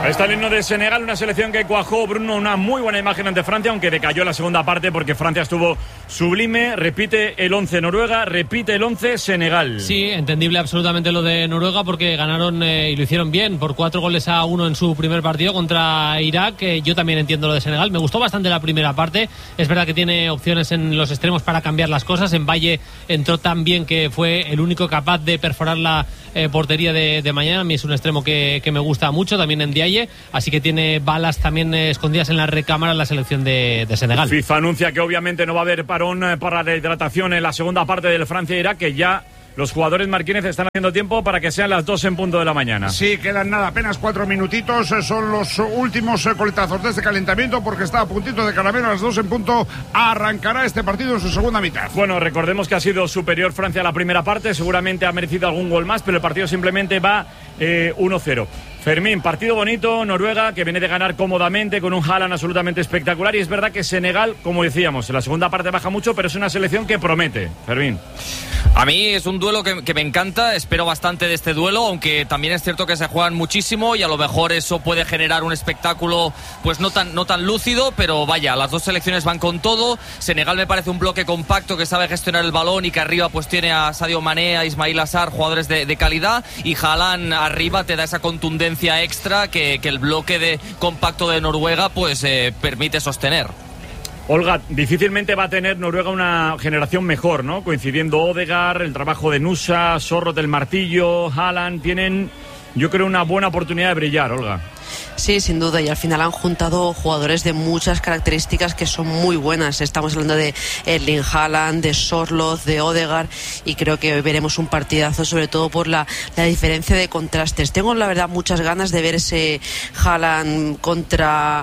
Ahí está el himno de Senegal, una selección que cuajó, Bruno, una muy buena imagen ante Francia, aunque decayó en la segunda parte porque Francia estuvo sublime. Repite el 11 Noruega, repite el 11 Senegal. Sí, entendible absolutamente lo de Noruega porque ganaron y lo hicieron bien por 4-1 en su primer partido contra Irak. Yo también entiendo lo de Senegal, me gustó bastante la primera parte. Es verdad que tiene opciones en los extremos para cambiar las cosas. En Valle entró tan bien que fue el único capaz de perforar la portería de mañana. A mí es un extremo que me gusta mucho, también en Diaye, así que tiene balas también escondidas en la recámara en la selección de Senegal. FIFA anuncia que obviamente no va a haber parón para la hidratación en la segunda parte del Francia-Irak, que ya los jugadores Marquínez están haciendo tiempo para que sean las 2 en punto de la mañana. Sí, quedan nada, apenas 4 minutitos. Son los últimos coletazos de este calentamiento porque está a puntito de caramelo. A las 2 en punto arrancará este partido en su segunda mitad. Bueno, recordemos que ha sido superior Francia a la primera parte. Seguramente ha merecido algún gol más, pero el partido simplemente va 1-0. Fermín, partido bonito, Noruega que viene de ganar cómodamente con un Haaland absolutamente espectacular, y es verdad que Senegal, como decíamos, en la segunda parte baja mucho, pero es una selección que promete. Fermín. A mí es un duelo que me encanta, espero bastante de este duelo, aunque también es cierto que se juegan muchísimo y a lo mejor eso puede generar un espectáculo pues no tan lúcido, pero vaya, las dos selecciones van con todo. Senegal me parece un bloque compacto que sabe gestionar el balón y que arriba pues tiene a Sadio Mané, a Ismail Assar, jugadores de calidad, y Haaland arriba te da esa contundencia extra que el bloque de compacto de Noruega pues permite sostener. Olga, difícilmente va a tener Noruega una generación mejor, ¿no? Coincidiendo Odegaard, el trabajo de Nusa, Sorloth del Martillo, Haaland, tienen, yo creo, una buena oportunidad de brillar, Olga. Sí, sin duda, y al final han juntado jugadores de muchas características que son muy buenas. Estamos hablando de Erling Haaland, de Sorloth, de Odegaard, y creo que veremos un partidazo, sobre todo por la diferencia de contrastes. Tengo, la verdad, muchas ganas de ver ese Haaland contra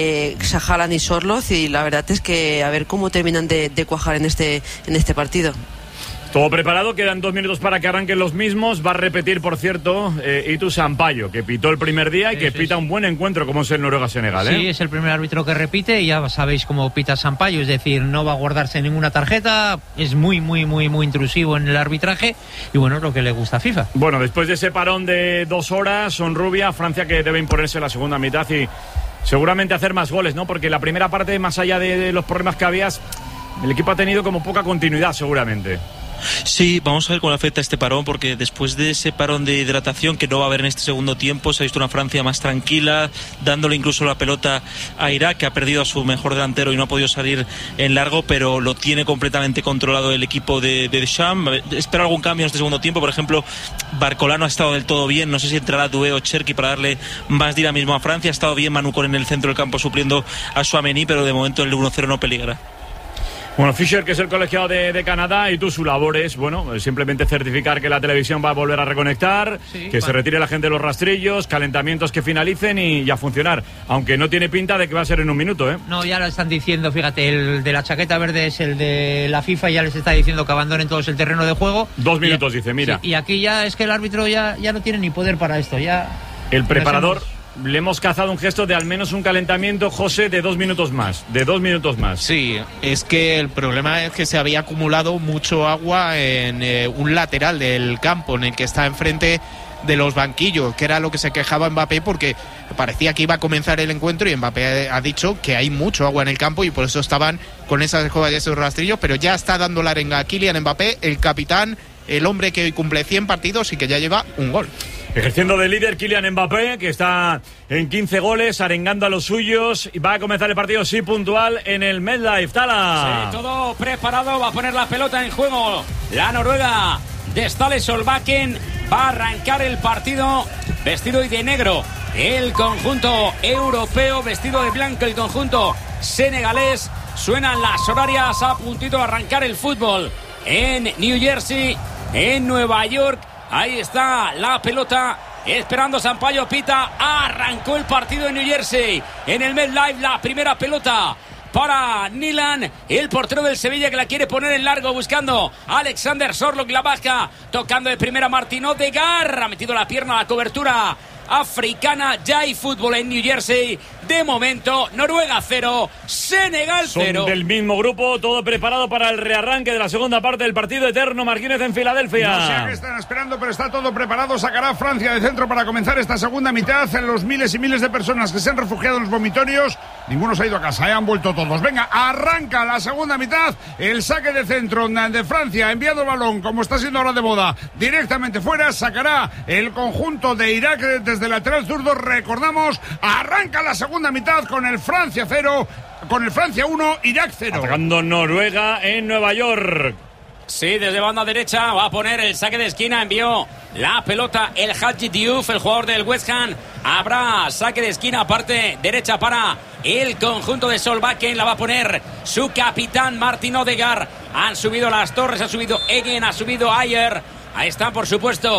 Haaland y Sorloth, y la verdad es que a ver cómo terminan de cuajar en este partido. Todo preparado, quedan 2 minutos para que arranquen los mismos. Va a repetir, por cierto, Itu Sampaio, que pitó el primer día y que pita un buen encuentro como es el Noruega-Senegal. Sí, es el primer árbitro que repite y ya sabéis cómo pita Sampaio, es decir, no va a guardarse ninguna tarjeta, es muy intrusivo en el arbitraje y bueno, es lo que le gusta a FIFA. Bueno, después de ese parón de 2 horas, Sonrubia, Francia que debe imponerse la segunda mitad y seguramente hacer más goles, ¿no? Porque la primera parte, más allá de los problemas que habías, el equipo ha tenido como poca continuidad seguramente. Sí, vamos a ver cómo afecta este parón, porque después de ese parón de hidratación que no va a haber en este segundo tiempo, se ha visto una Francia más tranquila, dándole incluso la pelota a Irak, que ha perdido a su mejor delantero y no ha podido salir en largo, pero lo tiene completamente controlado el equipo de Deschamps. Espero algún cambio en este segundo tiempo, por ejemplo, Barcola no ha estado del todo bien, no sé si entrará Doué o Cherki para darle más dinamismo a Francia. Ha estado bien Manu Con en el centro del campo supliendo a Tchouaméni, pero de momento el 1-0 no peligra. Bueno, Fischer, que es el colegiado de Canadá, y tú, su labor es, bueno, simplemente certificar que la televisión va a volver a reconectar, sí, que se retire la gente de los rastrillos, calentamientos que finalicen y a funcionar. Aunque no tiene pinta de que va a ser en un minuto, ¿eh? No, ya lo están diciendo, fíjate, el de la chaqueta verde es el de la FIFA, ya les está diciendo que abandonen todos el terreno de juego. 2 minutos, dice, mira. Sí, y aquí ya es que el árbitro ya no tiene ni poder para esto, ya... El preparador... Le hemos cazado un gesto de al menos un calentamiento, José, de 2 minutos más. De 2 minutos más. Sí, es que el problema es que se había acumulado mucho agua en un lateral del campo, en el que está enfrente de los banquillos, que era lo que se quejaba Mbappé, porque parecía que iba a comenzar el encuentro y Mbappé ha dicho que hay mucho agua en el campo y por eso estaban con esas escobas y esos rastrillos, pero ya está dando la arenga a Kylian Mbappé, el capitán, el hombre que hoy cumple 100 partidos y que ya lleva un gol. Ejerciendo de líder Kylian Mbappé, que está en 15 goles, arengando a los suyos, y va a comenzar el partido, sí, puntual, en el MetLife. Tala. Sí, todo preparado, va a poner la pelota en juego la Noruega de Ståle Solbakken. Va a arrancar el partido vestido hoy de negro el conjunto europeo, vestido de blanco el conjunto senegalés. Suenan las horarias, a puntito de arrancar el fútbol en New Jersey, en Nueva York. Ahí está la pelota, esperando Sampaio, pita, arrancó el partido en New Jersey, en el MetLife, la primera pelota para Nilan, el portero del Sevilla, que la quiere poner en largo, buscando a Alexander Sorloth, la baja, tocando de primera Martin Odegaard, ha metido la pierna a la cobertura africana. Ya hay fútbol en New Jersey, De momento, Noruega 0, Senegal 0. Son del mismo grupo, todo preparado para el rearranque de la segunda parte del partido eterno. Marquínez en Filadelfia. No sé a qué están esperando, pero está todo preparado. Sacará Francia de centro para comenzar esta segunda mitad. En los miles y miles de personas que se han refugiado en los vomitorios, ninguno se ha ido a casa, han vuelto todos. Venga, arranca la segunda mitad. El saque de centro de Francia, enviado el balón, como está siendo ahora de moda, directamente fuera. Sacará el conjunto de Irak desde el lateral zurdo. Recordamos, arranca la segunda mitad con el Francia 0, con el Francia 1, Irak 0. Atacando Noruega en Nueva York. Sí, desde banda derecha va a poner el saque de esquina. Envió la pelota el Hadji Diouf, el jugador del West Ham. Habrá saque de esquina, parte derecha para el conjunto de Solbakken. La va a poner su capitán Martin Odegaard. Han subido las torres, ha subido Egen, ha subido Ayer. Ahí está, por supuesto,